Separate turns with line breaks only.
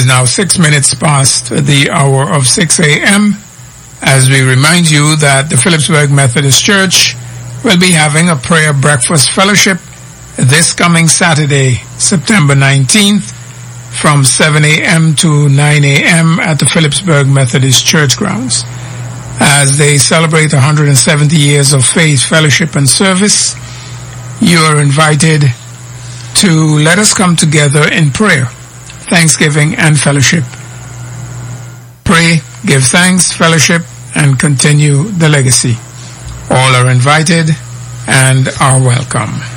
is now 6 minutes past the hour of 6 a.m. as we remind you that the Phillipsburg Methodist Church will be having a prayer breakfast fellowship this coming Saturday, September 19th, from 7 a.m. to 9 a.m. at the Phillipsburg Methodist Church grounds. As they celebrate 170 years of faith, fellowship, and service, you are invited to let us come together in prayer, thanksgiving, and fellowship. Pray, give thanks, fellowship, and continue the legacy. All are invited and are welcome.